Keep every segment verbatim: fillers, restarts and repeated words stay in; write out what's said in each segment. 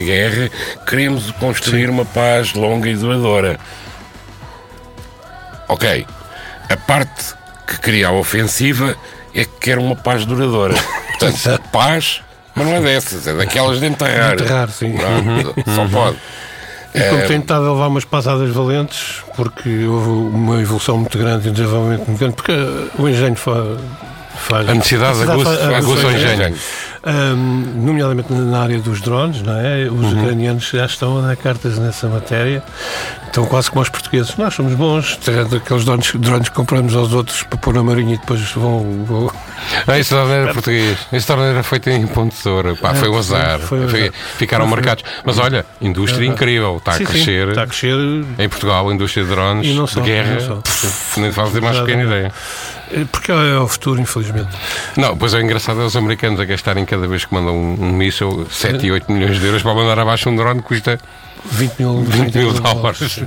guerra, queremos construir Sim. uma paz longa e duradoura. Ok, a parte que cria a ofensiva é que quer uma paz duradoura. Portanto, paz, mas não é dessas, é daquelas de enterrar. De enterrar, sim. Não, só pode. E como é... tem estado a levar umas passadas valentes, porque houve uma evolução muito grande e um desenvolvimento muito grande, porque o engenho fa... faz... A necessidade aguça o engenho. Um, nomeadamente na área dos drones, não é? Os uhum. ucranianos já estão a dar cartas nessa matéria, estão quase como os portugueses. Nós somos bons, aqueles drones, drones que compramos aos outros para pôr na marinha e depois vão. vão... Não, esse drone era português, esse drone era feito em Ponte Tesoura. Pá, é, foi um azar, foi, foi, foi, ficaram foi, marcados. Mas olha, indústria é, incrível, está, sim, a crescer, sim, está a crescer em Portugal, a indústria de drones, e não só, de guerra, não pff, nem fazem mais pequena ideia. Porque é o futuro, infelizmente. Não, pois é engraçado é os americanos a gastarem cada vez que mandam um, um míssil sete e oito milhões de euros para mandar abaixo um drone que custa vinte mil, vinte mil dólares.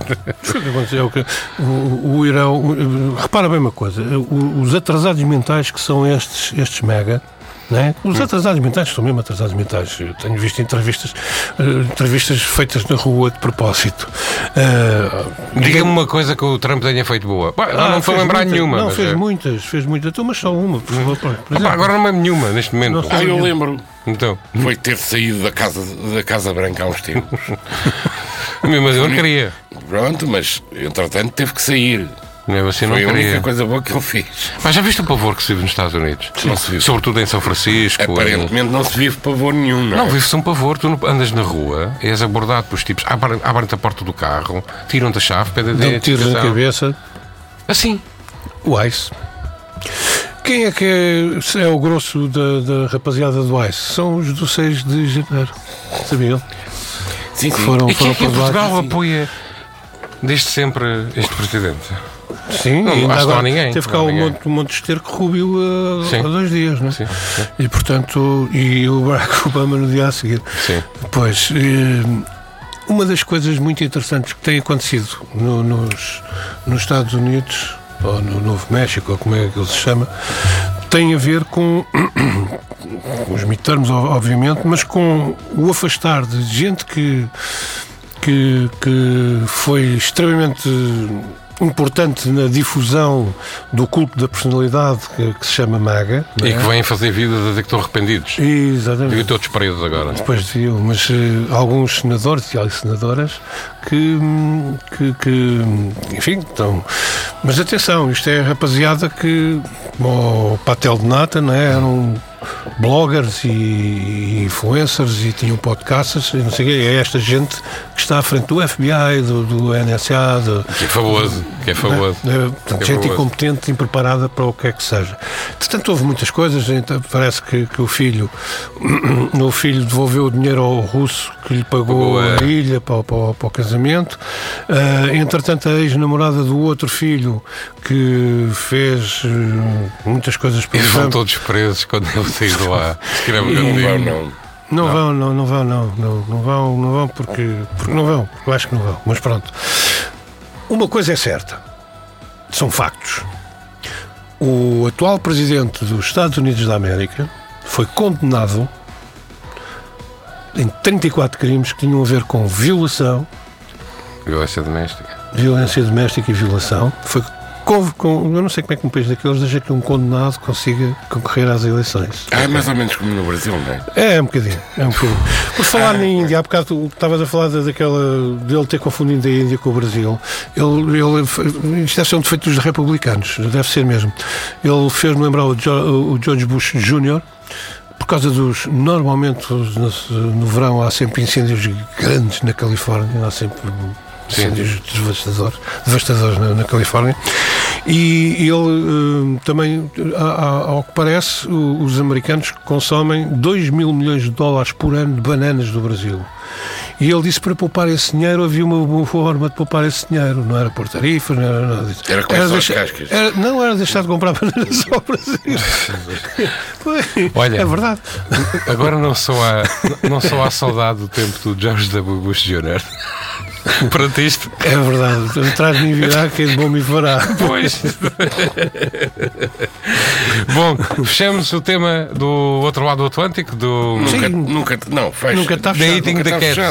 O, o, o Irão, o, repara bem uma coisa, o, os atrasados mentais que são estes, estes mega, não é? Os atrasados mentais são mesmo atrasados mentais. Eu tenho visto entrevistas, uh, entrevistas feitas na rua de propósito. Uh, Diga-me uma coisa que o Trump tenha feito boa. Bah, ah, não estou a lembrar muitas, nenhuma. Não, mas fez é. muitas, fez muitas. Então, mas só uma, por favor. Por exemplo. Ah, agora não é nenhuma neste momento. Ah, eu lembro. Então. Foi ter saído da Casa, da casa Branca há uns tempos. Mas eu não queria. Pronto, mas entretanto teve que sair. Não, assim não Foi queria. a única coisa boa que ele fez. Mas já viste o pavor que se vive nos Estados Unidos? Não se vive. Sobretudo em São Francisco. Aparentemente em... não se vive pavor nenhum, não é? Não, vive-se um pavor. Tu andas na rua, és abordado pelos tipos, abrem-te a porta do carro, tiram-te a chave, pedem dão tiros na cabeça. Assim. O ICE. Quem é que é, é o grosso da, da rapaziada do ICE? São os do seis de janeiro. Sabiam? Sim, sim. Foram, e quem é que em Portugal sim. apoia desde sempre este presidente? Sim, não, ainda acho agora que não há ninguém. Teve cá um monte, um monte de esterco Rubio há, há dois dias, não é? Sim, sim. E portanto, e o Barack Obama no dia a seguir. Sim. Pois, uma das coisas muito interessantes que tem acontecido no, nos, nos Estados Unidos, ou no Novo México, ou como é que ele se chama, tem a ver com, com os midterms, obviamente, mas com o afastar de gente que, que, que foi extremamente importante na difusão do culto da personalidade que, que se chama MAGA. E é? Que vêm fazer vida a dizer que estão arrependidos. Exatamente. E todos presos agora. Depois viu, mas uh, alguns senadores e senadoras que, que, que enfim, estão... Mas atenção, isto é rapaziada que, como o Patel de Nata, não é? Eram bloggers e influencers e tinham podcasts e não sei o quê. É esta gente que está à frente do F B I, do, do N S A, do, que é famoso, que é famoso. É, é, portanto, é gente famoso. Incompetente, impreparada para o que é que seja. Portanto, houve muitas coisas. Então, parece que, que o filho o filho devolveu o dinheiro ao russo que lhe pagou, pagou a... a ilha para, para, para o casamento. Uh, entretanto, a ex-namorada do outro filho que fez uh, muitas coisas para eles vão todos presos quando ele sair de lá. E... não vão, não. Não, não vão, não, não vão, não, não, não vão, não vão porque, porque não vão, porque eu acho que não vão, mas pronto. Uma coisa é certa, são factos. O atual presidente dos Estados Unidos da América foi condenado em trinta e quatro crimes que tinham a ver com violação, violência doméstica, violência doméstica e violação. Foi Com, com, eu não sei como é que um país daqueles deixa que um condenado consiga concorrer às eleições. Ah, é mais ou menos como no Brasil, não é? É, um bocadinho. É um bocadinho. Por falar ah, na Índia, há bocado estavas a falar daquela, dele ter confundido a Índia com o Brasil. Ele, ele, isto deve ser um defeito dos republicanos, deve ser mesmo. Ele fez-me lembrar o, o George Bush Júnior por causa dos... Normalmente, no, no verão, há sempre incêndios grandes na Califórnia, há sempre... incêndios devastadores, devastadores na, na Califórnia, e ele uh, também, a, a, ao que parece, o, os americanos consomem dois mil milhões de dólares por ano de bananas do Brasil. E ele disse que para poupar esse dinheiro havia uma boa forma de poupar esse dinheiro, não era por tarifas, não era nada disso. Era com era deixar, as cascas. Era, não era deixar de comprar bananas ao Brasil. Olha, é verdade. Agora não só há, não só há saudade do tempo do George W. Bush Júnior Pronto, isto. É verdade. Traz-me virá, quem de bom me fará. Pois. Bom, fechamos o tema do outro lado do Atlântico. Do... Nunca, nunca, não, fecha. Nunca está fechado. The Eating the Cat.